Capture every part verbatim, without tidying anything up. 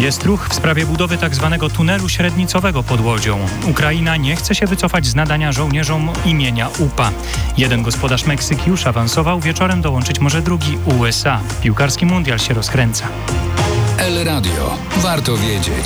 Jest ruch w sprawie budowy tzw. tunelu średnicowego pod Łodzią. Ukraina nie chce się wycofać z nadania żołnierzom imienia U P A. Jeden gospodarz Meksyk już awansował, wieczorem dołączyć może drugi U S A. Piłkarski mundial się rozkręca. El Radio. Warto wiedzieć.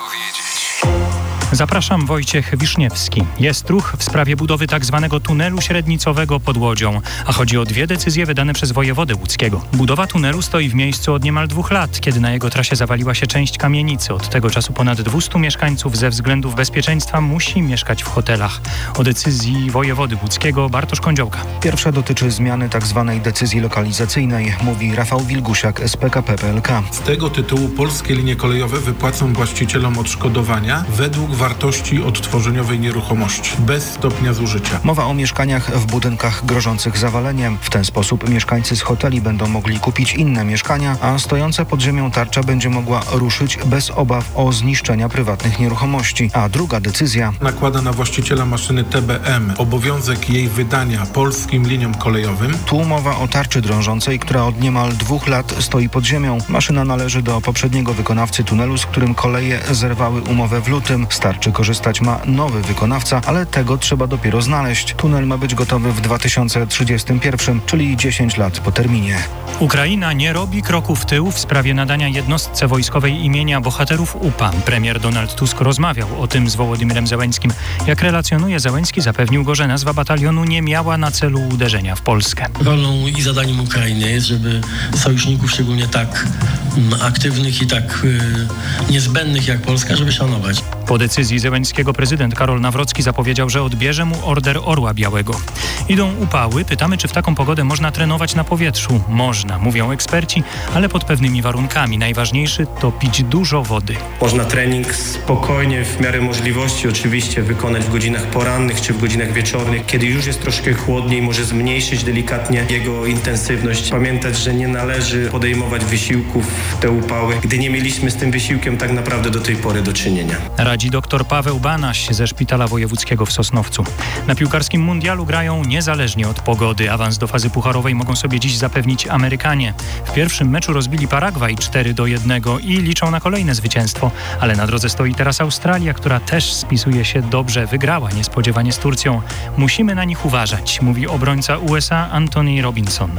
Zapraszam, Wojciech Wiszniewski. Jest ruch w sprawie budowy tzw. tunelu średnicowego pod Łodzią, a chodzi o dwie decyzje wydane przez wojewodę łódzkiego. Budowa tunelu stoi w miejscu od niemal dwóch lat, kiedy na jego trasie zawaliła się część kamienicy. Od tego czasu ponad dwustu mieszkańców ze względów bezpieczeństwa musi mieszkać w hotelach. O decyzji wojewody łódzkiego Bartosz Kądziołka. Pierwsza dotyczy zmiany tzw. decyzji lokalizacyjnej, mówi Rafał Wilgusiak z P K P P L K. Z tego tytułu polskie linie kolejowe wypłacą właścicielom odszkodowania według wartości odtworzeniowej nieruchomości, bez stopnia zużycia. Mowa o mieszkaniach w budynkach grożących zawaleniem. W ten sposób mieszkańcy z hoteli będą mogli kupić inne mieszkania, a stojąca pod ziemią tarcza będzie mogła ruszyć bez obaw o zniszczenia prywatnych nieruchomości. A druga decyzja nakłada na właściciela maszyny T B M obowiązek jej wydania polskim liniom kolejowym. Tu mowa o tarczy drążącej, która od niemal dwóch lat stoi pod ziemią. Maszyna należy do poprzedniego wykonawcy tunelu, z którym koleje zerwały umowę w lutym. Z tarczy korzystać ma nowy wykonawca, ale tego trzeba dopiero znaleźć. Tunel ma być gotowy w dwa tysiące trzydziestym pierwszym, czyli dziesięć lat po terminie. Ukraina nie robi kroku w tył w sprawie nadania jednostce wojskowej imienia bohaterów U P A. Premier Donald Tusk rozmawiał o tym z Wołodymyrem Zełenskim. Jak relacjonuje Zełenski, zapewnił go, że nazwa batalionu nie miała na celu uderzenia w Polskę. Rolą i zadaniem Ukrainy jest, żeby sojuszników, szczególnie tak mm, aktywnych i tak y, niezbędnych jak Polska, żeby szanować. Po decyzji Zełenskiego prezydent Karol Nawrocki zapowiedział, że odbierze mu Order Orła Białego. Idą upały. Pytamy, czy w taką pogodę można trenować na powietrzu. Można, mówią eksperci, ale pod pewnymi warunkami. Najważniejszy to pić dużo wody. Można trening spokojnie, w miarę możliwości oczywiście wykonać w godzinach porannych czy w godzinach wieczornych, kiedy już jest troszkę chłodniej, może zmniejszyć delikatnie jego intensywność. Pamiętać, że nie należy podejmować wysiłków w te upały, gdy nie mieliśmy z tym wysiłkiem tak naprawdę do tej pory do czynienia. Radzi dr Paweł Banaś ze Szpitala Wojewódzkiego w Sosnowcu. Na piłkarskim mundialu grają niezależnie od pogody. Awans do fazy pucharowej mogą sobie dziś zapewnić Amerykanie. W pierwszym meczu rozbili Paragwaj cztery do jednego i liczą na kolejne zwycięstwo. Ale na drodze stoi teraz Australia, która też spisuje się dobrze. Wygrała niespodziewanie z Turcją. Musimy na nich uważać, mówi obrońca U S A Anthony Robinson.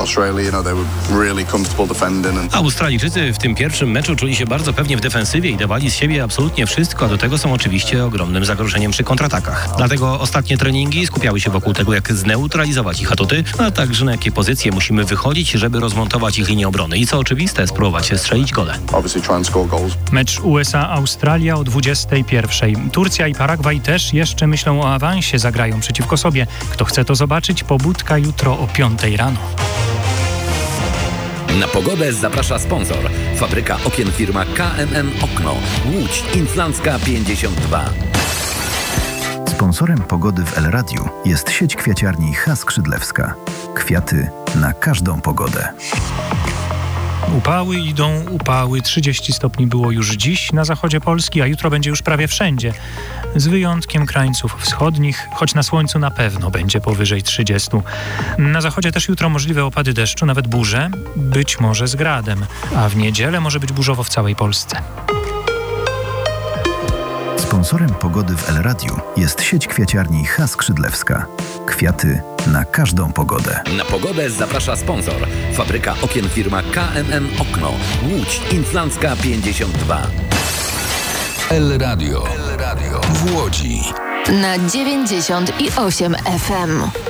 Australijczycy w tym pierwszym meczu czuli się bardzo pewnie w defensywie i dawali z siebie absolutnie wszystko, a do tego są oczywiście ogromnym zagrożeniem przy kontratakach. Dlatego ostatnie treningi skupiały się wokół tego, jak zneutralizować ich atuty, a także na jakie pozycje musimy wychodzić, żeby rozmontować ich linię obrony i co oczywiste, spróbować strzelić gole. Mecz U S A-Australia o dwudziestej pierwszej. Turcja i Paragwaj też jeszcze myślą o awansie, zagrają przeciwko sobie. Kto chce to zobaczyć, pobudka jutro o piątej rano. Na pogodę zaprasza sponsor. Fabryka okien firma K M M Okno. Łódź Inflancka pięćdziesiąt dwa. Sponsorem pogody w El Radiu jest sieć kwiaciarni H. Skrzydlewska. Kwiaty na każdą pogodę. Upały idą, upały. trzydzieści stopni było już dziś na zachodzie Polski, a jutro będzie już prawie wszędzie. Z wyjątkiem krańców wschodnich, choć na słońcu na pewno będzie powyżej trzydziestu. Na zachodzie też jutro możliwe opady deszczu, nawet burze, być może z gradem. A w niedzielę może być burzowo w całej Polsce. Sponsorem pogody w El Radiu jest sieć kwiaciarni H. Skrzydlewska. Kwiaty na każdą pogodę. Na pogodę zaprasza sponsor. Fabryka okien firma K M M Okno. Łódź Inflancka pięćdziesiąt dwa. El Radio. El Radio w Łodzi. Na dziewięćdziesiąt osiem F M.